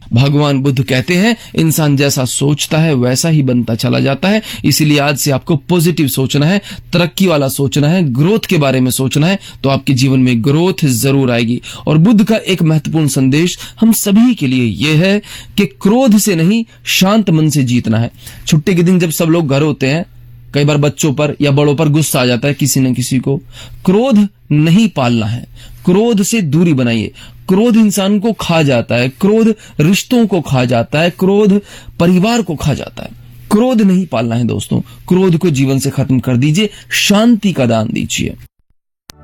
भगवान बुद्ध कहते हैं इंसान जैसा सोचता है वैसा ही बनता चला जाता है। इसीलिए आज से आपको पॉजिटिव सोचना है, तरक्की वाला सोचना है, ग्रोथ के बारे में सोचना है, तो आपके जीवन में ग्रोथ जरूर आएगी। और बुद्ध का एक महत्वपूर्ण संदेश हम सभी के लिए यह है कि क्रोध से नहीं, शांत मन से जीतना है। छुट्टी के दिन जब सब लोग घर होते हैं, कई बार बच्चों पर या बड़ों पर गुस्सा आ जाता है किसी न किसी को। क्रोध नहीं पालना है, क्रोध से दूरी बनाइए। क्रोध इंसान को खा जाता है, क्रोध रिश्तों को खा जाता है, क्रोध परिवार को खा जाता है। क्रोध नहीं पालना है दोस्तों, क्रोध को जीवन से खत्म कर दीजिए, शांति का दान दीजिए।